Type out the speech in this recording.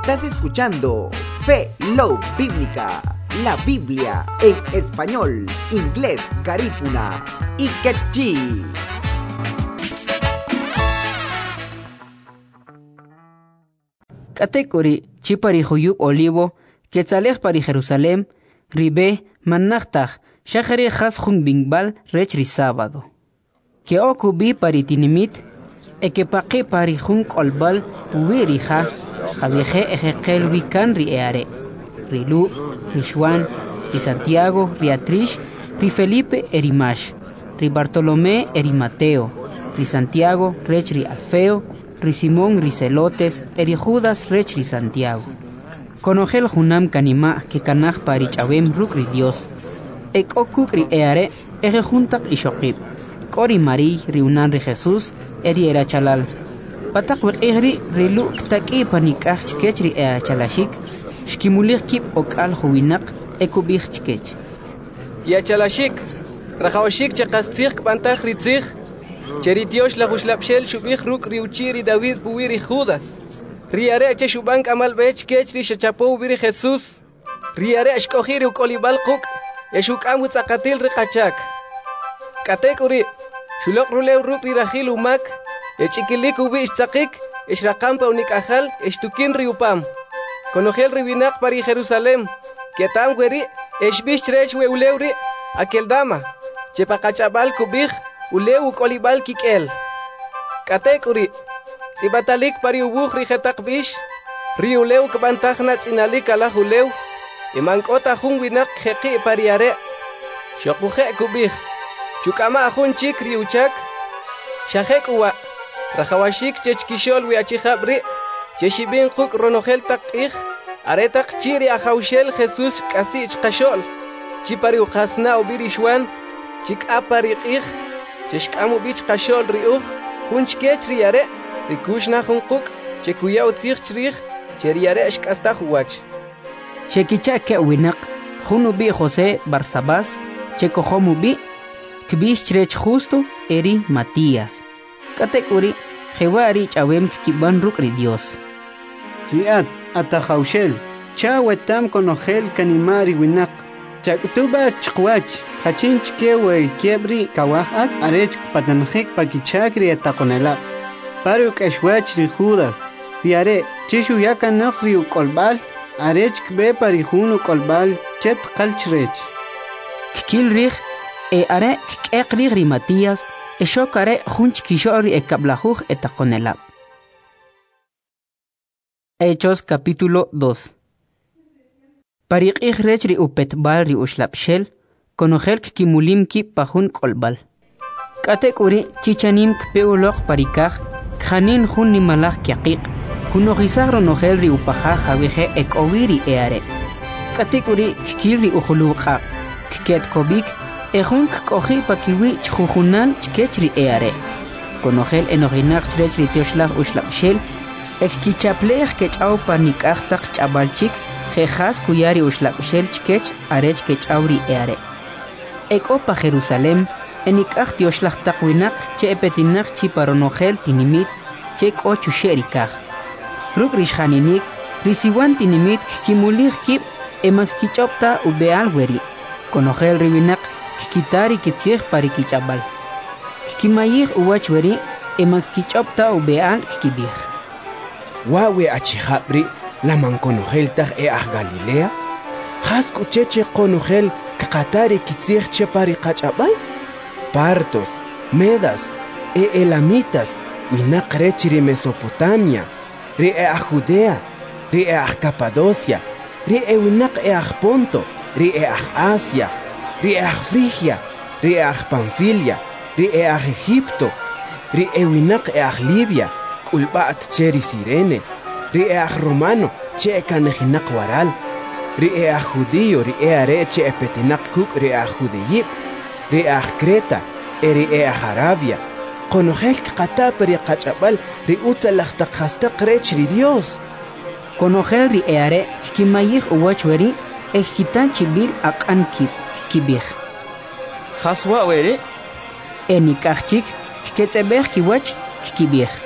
Estás escuchando Fe Love Bíblica, la Biblia en español, inglés, garífuna y quechí. Katekuri chipari huyub olivo, quetzalej pari Jerusalén, ribe, manachtaj, shahre has jun bingbal rechri sábado. Que okubi pari tinimit, ekepaqi pari jun kolbal puwirija, javieje ejekel wikan ri eare. Rilu, ri Juan, ri Santiago, ri Atrish, ri Felipe erimash, ri Bartolomé eri Mateo, ri Santiago rechri Alfeo, ri Simón ri Celotes, eri Judas rechri Santiago. Conogel junam kanima que kanaj pari chavem rukri Dios. Ek okuk ri eare, eje juntak ishokib. Kori Mari ri unan ri Jesús, eri era chalal. Patak wek ehri ri lu ktaki panikach chkech ri ea chalashik, shkimulir kip ok al huwinak ekubich chkech. Ya chalashik, rajawashik chakastzich kpantaj ri tzich, cheritios la huslapshel shubich ruk ri uchiri David buwiri Judas. Riare che shubank amal bech kech ri shachapo biri Jesús. Riare shkohiri ukolibal kuk, yashuk amut akatil ri kachak. Katekuri, shulok rulew ruk ri rahil umak, yachikilik ubi ishtzakik, ishrakampa unikajal, ishtukin ri upam. Conogel ribinak pari Jerusalén, ketam weri, eshbish trech we ulewri, akeldama, chepakachabal kubich, ulew ukolibal kikel. Katekuri, Sibatalik pari ubuj rijetak bish, ri ulew kabantajna tzinalik ala ulew, imankota jun winak jeki pariare, shokuje kubij, chukama jun chik ri uchak, shajek uwa, rajawashik chechkishol wiachijabri, cheshibin kuk ronogel tak ij, aretak chiri ajaushel Jesús kasi chkashol, chipari ukasna ubiri shwan, chik apari ij, cheshkamu bich kashol ri uj, jun chkech riare, Rikushna hunkuk, chekuya utzich chrich, cheriare ashkasta huwach. Chekicha ke winak, hunubi José Barsabás, chekohomubi, kbish chrech justo, eri Matías. Katekuri, jewari chawem kiban rukri Dios. Riat, atajaushel, chawetam konogel kanimari winak. Chaktuba chkwach, hachinch kewe kiebri kawajat, arech patanjik pakichakri atakonelap. Paruk eshwach ri Judas, riare, chishu yaka nokri ukolbal, arech kbe parihun ukolbal, chet kalchrech. Kikil rich, are kekri ri Matías, shokare junch kishori ekablajuj etakonelab. Hechos capítulo 2. Parik rech ri upetbal ri ushlapshel, konogel kimulim ki pajun kolbal. Katekuri chichanim kpeulok parikaj, Khanin jun ni malak kiaqiq, kunogizagro nogel ri upaja jaweje ekowiri eare. Katekuri kikiri ujuluqa, kiket kobik, ejun kohi pakiwi chjujunan chkechri eare. Konogel enoginak chrechri tioshlag ushlapshel, ekkichaplej kechau panikachtak chabalchik, jejas kuyari ushlapshel chkech arech kechawri eare. Ekopa Jerusalén, enikach tioshlag takwinak, che epetinak chiparonogel tinimit, che kochu sherikach. Rukrish haninik, risiwan tinimit kimulig kip, emak kichopta ubeal weri. Konogel ribinak, kikitari kitzig pari kichabal. Kimayig uwach weri, emak kichopta ubeal kikibig. Wawe achijabri, laman konogel tag Galilea? Hasku cheche konogel, kakatari kitzig che pari kachabal? Partos, Medas, Elamitas, winak rechiri Mesopotamia, ri Judea, ri Capadocia, ri winak Ponto, ri Asia, ri Frigia, ri Pamfilia, ri Egipto, ri winak Libia, kulbat cheri Sirene, ri Romano, che kanejinak waral, ri Judío, ri areche epetinak kuk ri Judeyip, ri Creta, eri Arabia, konogel kata peri kachabal, ri utzalach takhasta krech ri Dios. Konogel ri eare, kimayig uwachweri, ejitan chibil akan kibig. Haswa weri? Enikachchik, ketzebeg kiwach kibig.